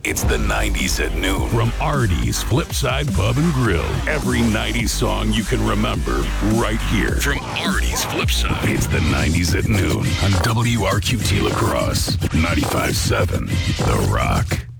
It's the 90s at noon. From Artie's Flipside Pub and Grill. Every 90s song you can remember right here. From Artie's Flipside. It's the 90s at noon on WRQT La Crosse. 95.7 The Rock.